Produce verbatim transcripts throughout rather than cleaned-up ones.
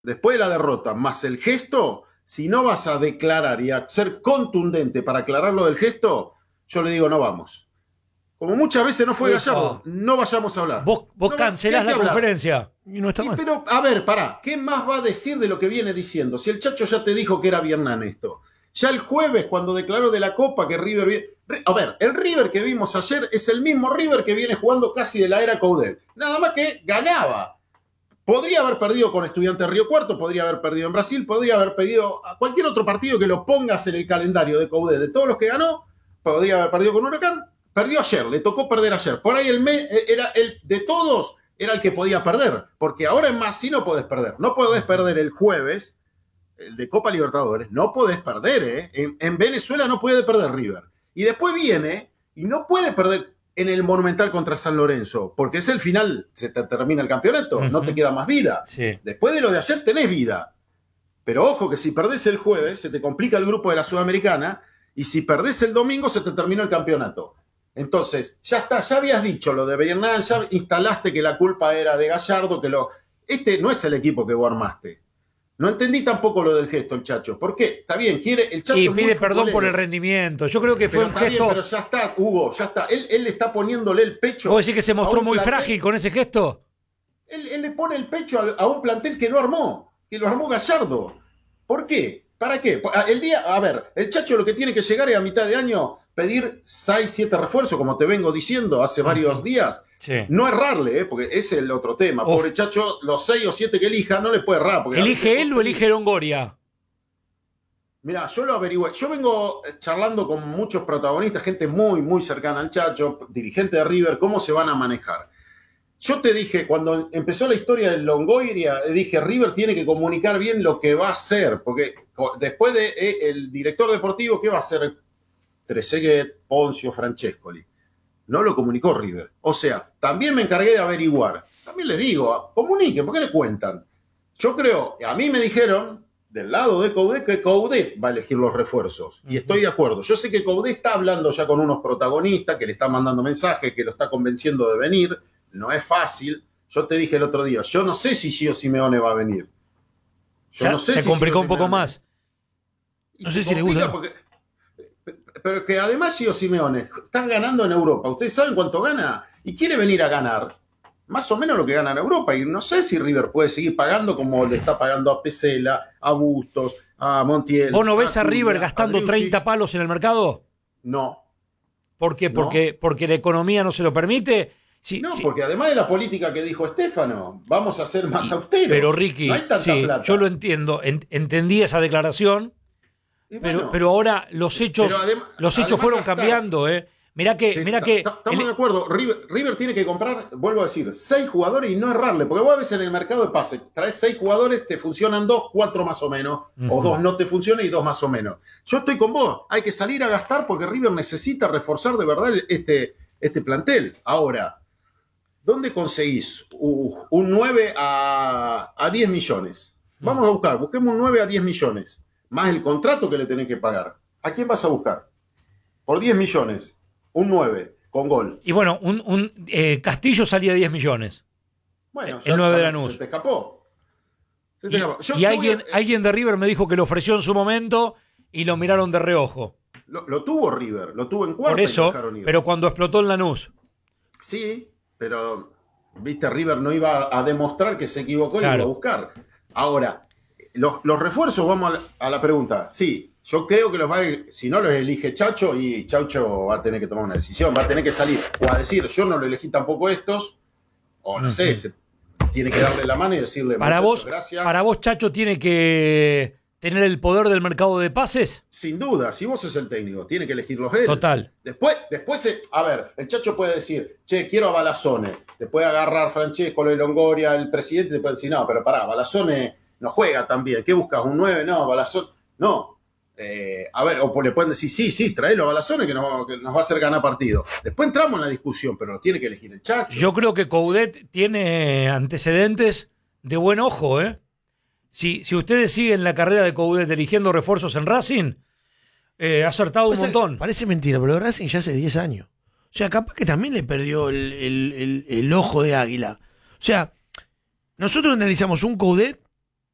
después de la derrota, más el gesto, si no vas a declarar y a ser contundente para aclarar lo del gesto, yo le digo no vamos. Como muchas veces no fue Gallardo, Upa. no vayamos a hablar. Vos, vos no, cancelás la conferencia. Y no está y, mal. pero, a ver, pará, ¿qué más va a decir de lo que viene diciendo? Si el Chacho ya te dijo que era Viernán esto. Ya el jueves, cuando declaró de la Copa que River... A ver, el River que vimos ayer es el mismo River que viene jugando casi de la era Coudet. Nada más que ganaba. Podría haber perdido con Estudiantes Río Cuarto, podría haber perdido en Brasil, podría haber perdido a cualquier otro partido que lo pongas en el calendario de Coudet. De todos los que ganó, podría haber perdido con Huracán. Perdió ayer, le tocó perder ayer. Por ahí el mes era el de todos, era el que podía perder. Porque ahora en más sí no podés perder. No podés perder el jueves, el de Copa Libertadores. No podés perder, ¿eh? En, en Venezuela no puede perder River. Y después viene y no puede perder en el Monumental contra San Lorenzo. Porque es el final, se te termina el campeonato. Uh-huh. No te queda más vida. Sí. Después de lo de ayer tenés vida. Pero ojo que si perdés el jueves, se te complica el grupo de la Sudamericana. Y si perdés el domingo, se te terminó el campeonato. Entonces, ya está, ya habías dicho lo de Viernán, ya instalaste que la culpa era de Gallardo, que lo... Este no es el equipo que vos armaste. No entendí tampoco lo del gesto, el Chacho. ¿Por qué? Está bien, quiere... El Chacho y es pide muy perdón futbolero. por el rendimiento. Yo creo que fue pero un está gesto... Bien, pero ya está, Hugo, ya está. Él, él le está poniéndole el pecho... ¿Vos decís que se mostró muy plantel. frágil con ese gesto? Él, él le pone el pecho a, a un plantel que no armó, que lo armó Gallardo. ¿Por qué? ¿Para qué? El día, a ver, el Chacho lo que tiene que llegar es a mitad de año pedir seis, siete refuerzos, como te vengo diciendo hace varios días. Sí. No errarle, ¿eh? Porque ese es el otro tema. Uf. Pobre Chacho, los seis o siete que elija, no le puede errar. Porque ¿Elige él o elige Longoria? Mirá, yo lo averigüé. Yo vengo charlando con muchos protagonistas, gente muy, muy cercana al Chacho, dirigente de River, cómo se van a manejar. Yo te dije, cuando empezó la historia de Longoria, dije, River tiene que comunicar bien lo que va a hacer, porque después de eh, el director deportivo, ¿qué va a hacer? Trezeguet, Poncio, Francescoli. No lo comunicó River. O sea, también me encargué de averiguar. También les digo, comuniquen, ¿por qué le cuentan? Yo creo, a mí me dijeron, del lado de Coudet, que Coudet va a elegir los refuerzos. Y estoy de acuerdo. Yo sé que Coudet está hablando ya con unos protagonistas, que le están mandando mensajes, que lo está convenciendo de venir. No es fácil. Yo te dije el otro día, yo no sé si Gio Simeone va a venir. Yo ya, no sé se si complicó Gio un poco Simeone. más. Y no se sé si le gusta. Porque, pero que además Gio Simeone están ganando en Europa. ¿Ustedes saben cuánto gana? Y quiere venir a ganar más o menos lo que gana en Europa. Y no sé si River puede seguir pagando como le está pagando a Pesela, a Bustos, a Montiel. ¿Vos no ves a, a River Cunha, gastando a treinta palos en el mercado? No. ¿Por qué? No. Porque, porque la economía no se lo permite. Sí, no, sí. porque además de la política que dijo Estefano, vamos a ser más austeros. Pero Ricky, no hay tanta sí, plata. yo lo entiendo, en, entendí esa declaración, bueno, pero, pero ahora los hechos, adem- los hechos fueron gastar. cambiando, ¿eh? Mirá que, Te, mirá que. Estamos el... de acuerdo. River, River tiene que comprar, vuelvo a decir, seis jugadores y no errarle. Porque vos a veces en el mercado de pases traes seis jugadores, te funcionan dos, cuatro más o menos. Uh-huh. O dos no te funcionan y dos más o menos. Yo estoy con vos. Hay que salir a gastar porque River necesita reforzar de verdad este, este plantel. Ahora, ¿dónde conseguís uh, un nueve a, a diez millones? Vamos a buscar. Busquemos un nueve a diez millones. Más el contrato que le tenés que pagar. ¿A quién vas a buscar? Por diez millones. Un nueve, con gol. Y bueno, un, un eh, Castillo salía diez millones. Bueno, el nueve de Lanús. Se te escapó. Se te y escapó. Yo, y yo alguien, a, alguien de River me dijo que lo ofreció en su momento y lo miraron de reojo. Lo, lo tuvo River, lo tuvo en cuarto. Por eso, pero cuando explotó el Lanús. Sí, pero, viste, River no iba a, a demostrar que se equivocó y claro. iba a buscar. Ahora, los, los refuerzos, vamos a la, a la pregunta. Sí. Yo creo que los va a, si no los elige Chacho, y Chacho va a tener que tomar una decisión, va a tener que salir o a decir, yo no lo elegí tampoco estos, o no uh-huh. sé, se, tiene que darle la mano y decirle, para vos, gracias. Para vos, Chacho, tiene que tener el poder del mercado de pases. Sin duda, si vos sos el técnico, tiene que elegirlos él. Total. Después, después a ver, el Chacho puede decir, che, quiero a Balazzone, te puede agarrar Francesco, lo de Longoria, el presidente te puede decir, no, pero pará, Balazzone no juega tan bien, ¿qué buscas? ¿Un nueve? No, Balazzone, no. Eh, a ver, o le pueden decir, sí, sí, tráelo a Balazzone que nos, que nos va a hacer ganar partido. Después entramos en la discusión, pero lo tiene que elegir el Chacho. Yo creo que Coudet tiene antecedentes de buen ojo, ¿eh? Si, si ustedes siguen la carrera de Coudet eligiendo refuerzos en Racing, eh, ha acertado un montón. Parece mentira, pero Racing ya hace diez años. O sea, capaz que también le perdió el, el, el, el ojo de águila. O sea, nosotros analizamos un Coudet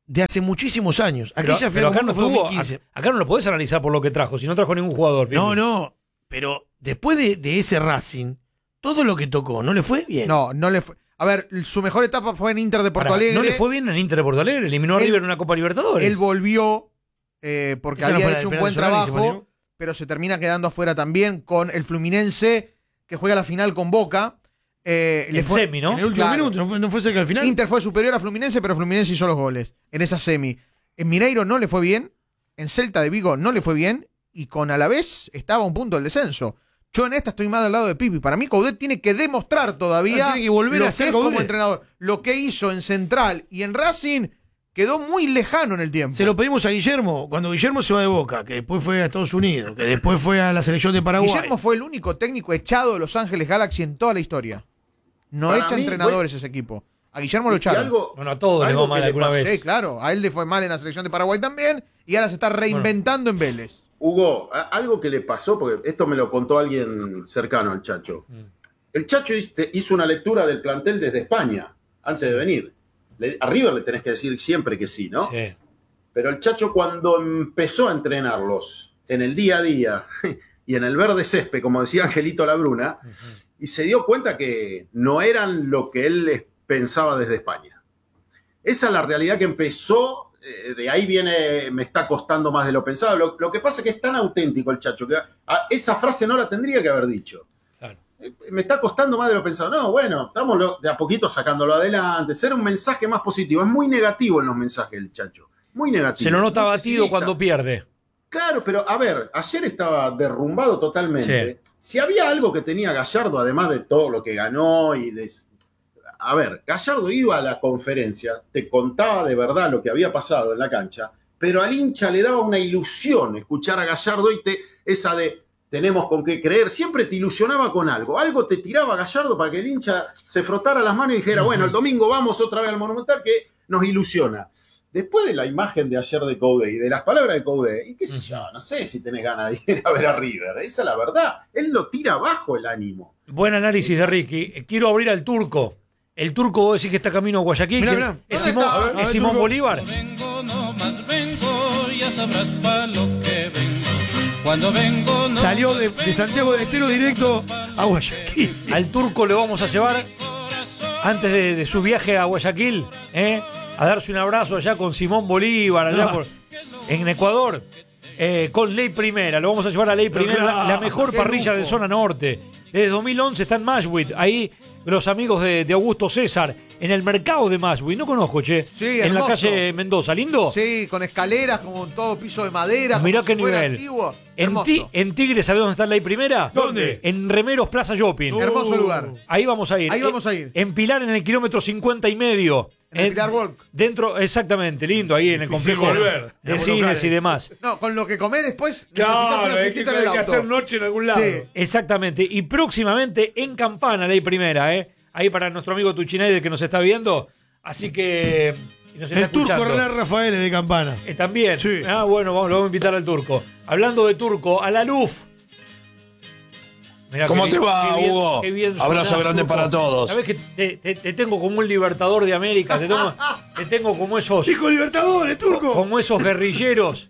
de hace muchísimos años. Pero, Aquella pero final acá con no Boca fue tuvo, dos mil quince. acá, acá no lo podés analizar por lo que trajo, si no trajo ningún jugador. No, Pipi. no, pero después de, de ese Racing, todo lo que tocó, ¿no le fue bien? No, no le fue. A ver, su mejor etapa fue en Inter de Porto Pará, Alegre. no le fue bien en Inter de Porto Alegre, eliminó a Él- River en una Copa Libertadores. Él volvió eh, porque Esa no había fue la hecho un de buen Esperanza Solari, trabajo, Simón. pero se termina quedando afuera también con el Fluminense, que juega la final con Boca. Eh, le en fue- semi, ¿no? En el último Claro. minuto, ¿no fue, no fue cerca al final? Inter fue superior a Fluminense, pero Fluminense hizo los goles en esa semi. En Mineiro no le fue bien, en Celta de Vigo no le fue bien, y con Alavés estaba a un punto del descenso. Yo en esta estoy más del lado de Pipi. Para mí Coudet tiene que demostrar todavía No, tiene que volver lo a que ser es como Coudet. entrenador. Lo que hizo en Central y en Racing quedó muy lejano en el tiempo. Se lo pedimos a Guillermo, cuando Guillermo se va de Boca, que después fue a Estados Unidos, que después fue a la selección de Paraguay. Guillermo fue el único técnico echado de Los Ángeles Galaxy en toda la historia. No Para echa mí, entrenadores ese equipo. A Guillermo lo Y echaron. algo, Bueno, a todos le algo va mal que le alguna pasó- vez. Sí, claro. A él le fue mal en la selección de Paraguay también. Y ahora se está reinventando en Vélez. Hugo, a- algo que le pasó, porque esto me lo contó alguien cercano al Chacho. El Chacho hiz- hizo una lectura del plantel desde España, antes de venir. Le- a River le tenés que decir siempre que sí, ¿no? Sí. Pero el Chacho, cuando empezó a entrenarlos en el día a día y en el verde césped, como decía Angelito Labruna, y se dio cuenta que no eran lo que él les pensaba desde España. Esa es la realidad que empezó, eh, de ahí viene, me está costando más de lo pensado. Lo, lo que pasa es que es tan auténtico el Chacho, que a- esa frase no la tendría que haber dicho. Claro. Eh, Me está costando más de lo pensado. No, bueno, estamos lo- de a poquito sacándolo adelante, ser un mensaje más positivo. Es muy negativo en los mensajes el Chacho, muy negativo. Se lo nota Muy batido pesimista. cuando pierde. Claro, pero a ver, ayer estaba derrumbado totalmente. Si había algo que tenía Gallardo, además de todo lo que ganó y de... A ver, Gallardo iba a la conferencia, te contaba de verdad lo que había pasado en la cancha, pero al hincha le daba una ilusión escuchar a Gallardo y te, esa de tenemos con qué creer, siempre te ilusionaba con algo. Algo te tiraba Gallardo para que el hincha se frotara las manos y dijera, bueno, el domingo vamos otra vez al Monumental que nos ilusiona. Después de la imagen de ayer de Coudet y de las palabras de Coudet, y qué sé yo, no sé si tenés ganas de ir a ver a River. Esa es la verdad. Él lo tira abajo el ánimo. Buen análisis de Ricky. Eh, Quiero abrir al Turco. El Turco, vos decís que está camino a Guayaquil. Mirá, que mirá. Es ¿Dónde Simón, está? A ver, es a ver, Simón Turco. Bolívar. Vengo, no más vengo, ya sabrás para lo que vengo. Cuando vengo, no Salió más de, de vengo, Santiago del Estero directo a Guayaquil. Al Turco le vamos a llevar, antes de, de su viaje a Guayaquil, ¿eh? a darse un abrazo allá con Simón Bolívar, allá Ah. por, en Ecuador, eh, con Ley Primera. Lo vamos a llevar a Ley Pero Primera, la, claro, la mejor qué parrilla lujo. de zona norte. Desde dos mil once está en Mashwit, ahí los amigos de, de Augusto César, en el mercado de Mashwit. No conozco, che. Sí, en la hermoso. calle Mendoza. ¿Lindo? Sí, con escaleras, como en todo piso de madera. Mirá como qué si fuera nivel. antiguo. En, Hermoso. Ti- en Tigre, ¿sabés dónde está Ley Primera? ¿Dónde? En Remeros Plaza Shopping. Hermoso lugar. Ahí vamos a ir. Ahí Eh, vamos a ir. En Pilar, en el kilómetro cincuenta y medio. En el Pilar Walk. Dentro, exactamente, lindo, ahí en el Difícil complejo volver. de Digamos, cines locales. y demás. No, con lo que comés después necesitas una cintita en el auto. noche en algún lado. Exactamente. Y próximamente en Campana, Ley Primera, ¿eh? Ahí para nuestro amigo Tuchinaider que nos está viendo. Así que. y nos está El Turco escuchando. René Rafael de Campana. Eh, también. Sí. Ah, bueno, vamos, lo vamos a invitar al Turco. Hablando de Turco, a la Luf. Mirá ¿Cómo qué te bien- va, qué bien- Hugo? qué bien Abrazo sonás, grande Turco. para todos. Sabés que te, te- te tengo como un libertador de América, te tengo, te tengo como esos, Hijo Libertadores, Turco. como esos guerrilleros.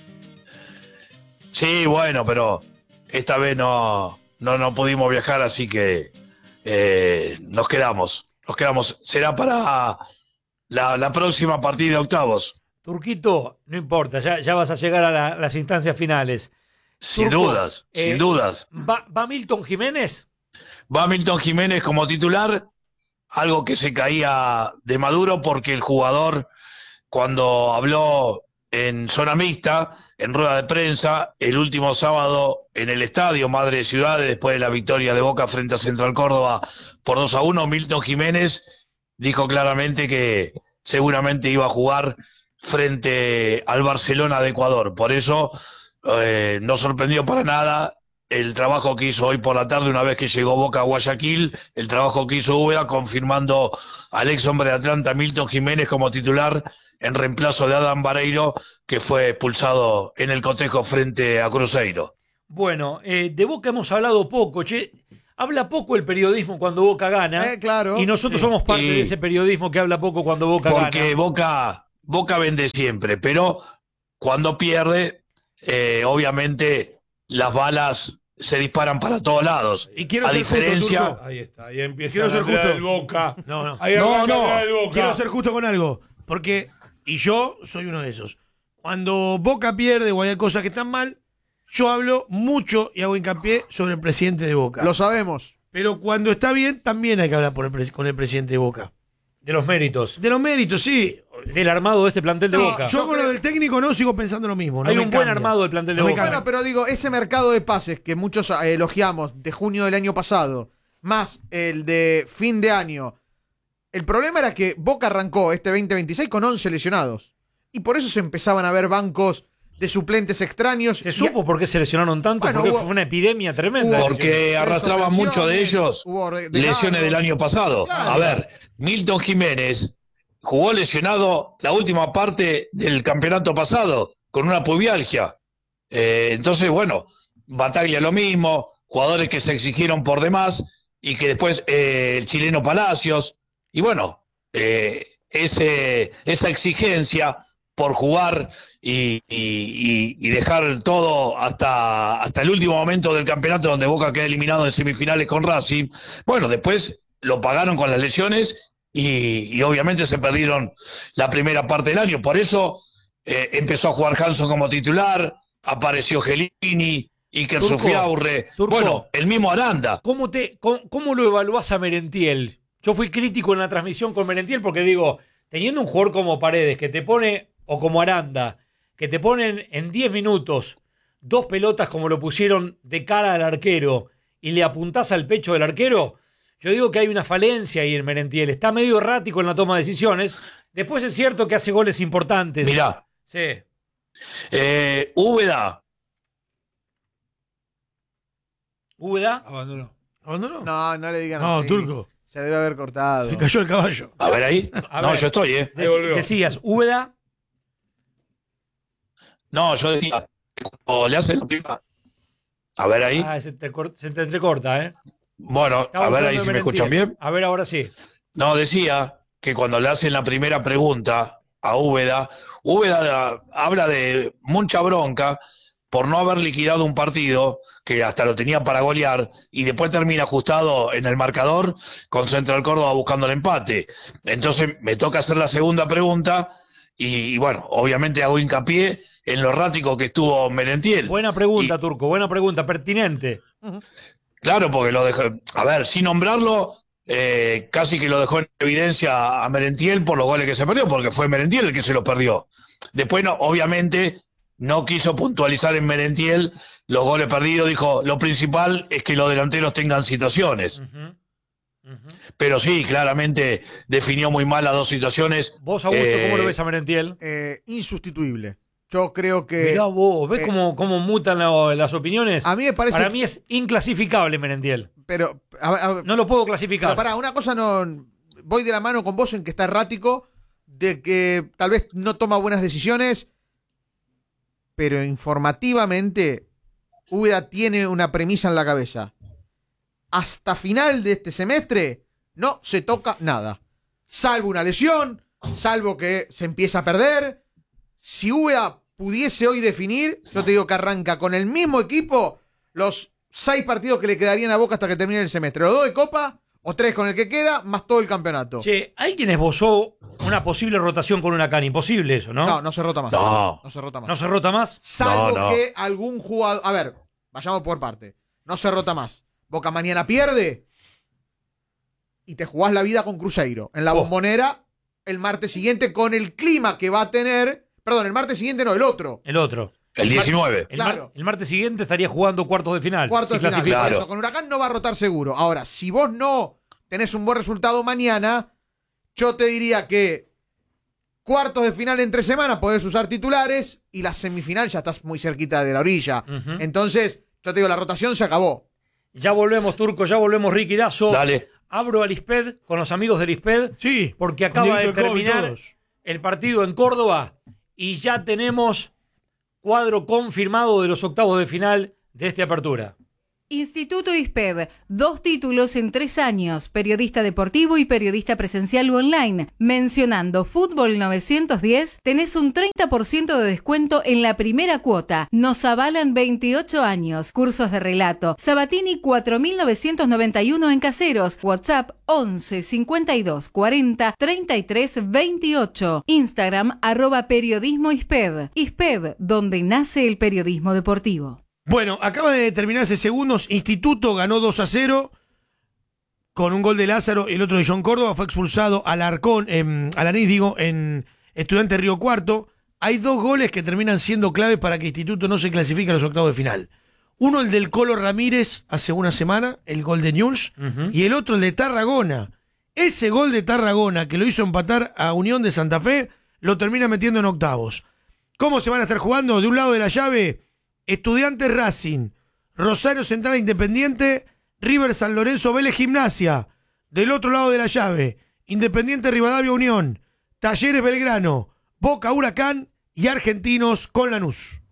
Sí, bueno, pero esta vez no, no, no pudimos viajar, así que eh, nos quedamos. Nos quedamos. Será para la, la próxima partida de octavos. Turquito, no importa, ya, ya vas a llegar a la- las instancias finales. Sin Turco, dudas, eh, sin dudas. ¿Va, va Milton Jiménez? Va Milton Jiménez como titular, algo que se caía de Maduro porque el jugador, cuando habló en zona mixta, en rueda de prensa, el último sábado en el estadio Madre de Ciudades, después de la victoria de Boca frente a Central Córdoba por dos a uno, Milton Jiménez dijo claramente que seguramente iba a jugar frente al Barcelona de Ecuador. Por eso eh, no sorprendió para nada el trabajo que hizo hoy por la tarde una vez que llegó Boca a Guayaquil, el trabajo que hizo Úbeda confirmando al ex hombre de Atlanta Milton Jiménez como titular en reemplazo de Adam Vareiro, que fue expulsado en el cotejo frente a Cruzeiro. Bueno, eh, de Boca hemos hablado poco, che. Habla poco el periodismo cuando Boca gana. Eh, claro. Y nosotros somos parte Y- de ese periodismo que habla poco cuando Boca Porque gana. Boca, Boca vende siempre, pero cuando pierde, eh, obviamente las balas se disparan para todos lados. Y quiero a ser diferencia, justo, Turco. Ahí está, ahí empieza Quiero a ser justo. el Boca. No, no. Ahí No, arranca no. el Boca. Quiero ser justo con algo, porque, y yo soy uno de esos. Cuando Boca pierde o hay cosas que están mal, yo hablo mucho y hago hincapié sobre el presidente de Boca. Lo sabemos. Pero cuando está bien, también hay que hablar por el pre- con el presidente de Boca. De los méritos. De los méritos, sí. Del armado de este plantel de Sí, Boca. Yo con lo del técnico no sigo pensando lo mismo. No Hay me un buen cambia. armado del plantel de No me Boca. cambia. Bueno, pero digo, ese mercado de pases que muchos eh, elogiamos de junio del año pasado, más el de fin de año, el problema era que Boca arrancó este veinte veintiséis con once lesionados. Y por eso se empezaban a ver bancos de suplentes extraños. ¿Se Y- supo por qué se lesionaron tanto? Bueno, Porque hubo- fue una epidemia tremenda. hubo- porque Tres arrastraban muchos de operaciones, ellos hubo re- de lesiones largo. del año pasado. Claro. A ver, Milton Jiménez jugó lesionado la última parte del campeonato pasado con una pubialgia. Eh, entonces, bueno, Bataglia lo mismo, jugadores que se exigieron por demás y que después eh, el chileno Palacios. Y bueno, eh, ese, esa exigencia por jugar y, y- y dejar todo hasta, hasta el último momento del campeonato donde Boca queda eliminado en semifinales con Racing. Bueno, después lo pagaron con las lesiones y, y obviamente se perdieron la primera parte del año. Por eso eh, empezó a jugar Hanson como titular, apareció Gelini, Iker Turco, Sufiaurre, Turco. bueno, el mismo Aranda. ¿Cómo, te, cómo, cómo lo evaluás a Merentiel? Yo fui crítico en la transmisión con Merentiel porque digo, teniendo un jugador como Paredes que te pone, o como Aranda, que te ponen en diez minutos dos pelotas como lo pusieron de cara al arquero y le apuntás al pecho del arquero, yo digo que hay una falencia ahí en Merentiel. Está medio errático en la toma de decisiones. Después es cierto que hace goles importantes. Mirá, Sí. eh, Úbeda, Úbeda. Abandonó. ¿Abandonó? No, no le digan No, así. Turco. Se debe haber cortado. Se cayó el caballo. a ver ahí. A no, ver. yo estoy, ¿eh? Ahí volvió. Decías, Úbeda. No, yo decía, cuando le hacen la prima. A ver ahí. Ah, se te, cor- se te entrecorta, ¿eh? Bueno, Estamos a ver hablando ahí de si me Merentiel. escuchan bien. A ver, ahora sí. No, decía que cuando le hacen la primera pregunta a Úbeda, Úbeda habla de mucha bronca por no haber liquidado un partido que hasta lo tenía para golear y después termina ajustado en el marcador con Central Córdoba buscando el empate. Entonces me toca hacer la segunda pregunta y, y bueno, obviamente hago hincapié en lo errático que estuvo Merentiel. Buena pregunta, Y- Turco, buena pregunta, pertinente. Claro, porque lo dejó, a ver, sin nombrarlo, eh, casi que lo dejó en evidencia a Merentiel por los goles que se perdió, porque fue Merentiel el que se los perdió. Después, no, obviamente, no quiso puntualizar en Merentiel los goles perdidos, dijo, lo principal es que los delanteros tengan situaciones. Ujú, ujú. Pero sí, claramente definió muy mal las dos situaciones. Vos, Augusto, Eh, ¿cómo lo ves a Merentiel? Eh, insustituible. Yo creo que. Mirá vos, ¿ves eh, cómo, cómo mutan la- las opiniones? A mí me parece. Para mí es inclasificable Merentiel. Pero. a- a- No lo puedo clasificar. Pero pará, una cosa no. Voy de la mano con vos en que está errático, de que tal vez no toma buenas decisiones, pero informativamente, Úbeda tiene una premisa en la cabeza. Hasta final de este semestre, no se toca nada. Salvo una lesión, salvo que se empieza a perder. Si Úbeda pudiese hoy definir, yo te digo que arranca con el mismo equipo los seis partidos que le quedarían a Boca hasta que termine el semestre. Los dos de Copa, o tres con el que queda, más todo el campeonato. Che, alguien esbozó una posible rotación con Huracán. Imposible eso, ¿no? No, no se rota más. No. No se rota más. ¿No se rota más? Salvo No, no. que algún jugador. A ver, vayamos por parte. No se rota más. Boca mañana pierde y te jugás la vida con Cruzeiro. En la Oh. Bombonera, el martes siguiente, con el clima que va a tener. Perdón, el martes siguiente no, el otro. El otro. El diecinueve. El, mar- Claro. el martes siguiente estaría jugando cuartos de final. Cuarto si de final. clasifica. Por Claro. eso, con Huracán no va a rotar seguro. Ahora, si vos no tenés un buen resultado mañana, yo te diría que cuartos de final entre semana podés usar titulares y la semifinal ya estás muy cerquita de la orilla. Ujú. Entonces, yo te digo, la rotación se acabó. Ya volvemos, Turco, ya volvemos, Ricky Dazo. Dale. Abro al ISPED con los amigos del ISPED. Sí. Porque con acaba de Dieguito Cobo y terminar todos. el partido en Córdoba y ya tenemos cuadro confirmado de los octavos de final de esta apertura. Instituto ISPED, dos títulos en tres años, periodista deportivo y periodista presencial o online. Mencionando Fútbol novecientos diez, tenés un treinta por ciento de descuento en la primera cuota. Nos avalan veintiocho años. Cursos de relato. Sabatini cuatro mil novecientos noventa y uno en Caseros. WhatsApp once cincuenta y dos cuarenta treinta y tres veintiocho. Instagram arroba periodismo ISPED. ISPED, donde nace el periodismo deportivo. Bueno, acaba de terminarse segundos. Instituto ganó dos a cero con un gol de Lázaro y el otro de John Córdoba. Fue expulsado Alarcón, eh, Alanís, digo, en Estudiantes Río Cuarto. Hay dos goles que terminan siendo claves para que Instituto no se clasifique a los octavos de final. Uno, el del Colo Ramírez hace una semana, el gol de Newell's, uh-huh. y el otro, el de Tarragona. Ese gol de Tarragona, que lo hizo empatar a Unión de Santa Fe, lo termina metiendo en octavos. ¿Cómo se van a estar jugando? De un lado de la llave, Estudiantes Racing, Rosario Central Independiente, River San Lorenzo Vélez Gimnasia. Del otro lado de la llave, Independiente Rivadavia Unión, Talleres Belgrano, Boca Huracán y Argentinos con Lanús.